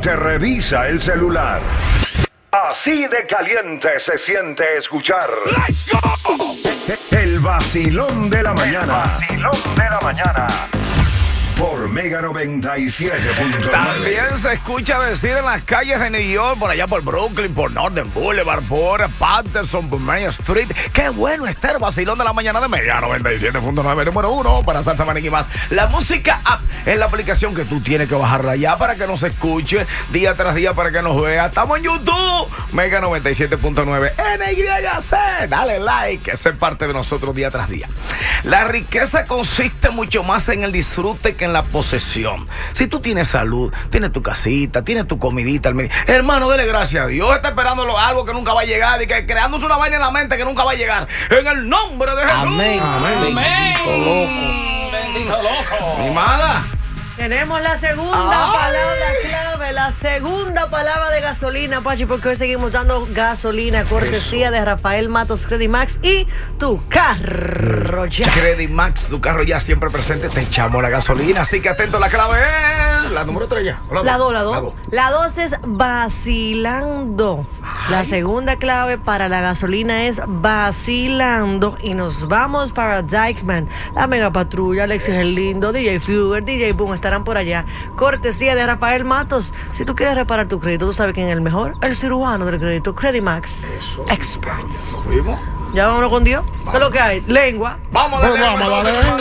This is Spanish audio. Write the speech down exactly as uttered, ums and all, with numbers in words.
te revisa el celular. Así de caliente se siente escuchar. ¡Let's go! El vacilón de la mañana. El vacilón de la mañana. Por Mega noventa y siete punto nueve. También se escucha decir en las calles de New York, por allá por Brooklyn, por Northern Boulevard, por Patterson, por Main Street. Qué bueno está el vacilón de la mañana de Mega noventa y siete punto nueve, número uno para Salsa Maniquí Más. La música app es la aplicación que tú tienes que bajarla ya para que nos escuche día tras día, para que nos vea. Estamos en YouTube, Mega noventa y siete punto nueve, N Y C. Dale like, que es parte de nosotros día tras día. La riqueza consiste mucho más en el disfrute que en la posesión. Si tú tienes salud, tienes tu casita, tienes tu comidita, hermano, dele gracias a Dios. Está esperando algo que nunca va a llegar y que creándose una vaina en la mente que nunca va a llegar. En el nombre de Jesús. Amén. Amén. Bendito loco. Bendito loco. Mi amada. Tenemos la segunda Ay. palabra clave, la segunda palabra de gasolina, Pachi, porque hoy seguimos dando gasolina, cortesía Eso. de Rafael Matos, Credimax y tu carro ya. Credimax, tu carro ya siempre presente, te echamos la gasolina, así que atento, la clave es la número tres ya. La dos, la dos. La dos es vacilando. Ay. La segunda clave para la gasolina es vacilando y nos vamos para Dykeman, la Mega Patrulla, Alexis el Lindo, D J Fewer, D J Boom, estarán por allá. Cortesía de Rafael Matos. Si tú quieres reparar tu crédito, tú sabes quién es el mejor, el cirujano del crédito, Credimax. Eso. Expert. ¿Nos fuimos? Ya vámonos con Dios. ¿Qué es lo que hay? Lengua. Vamos de lengua.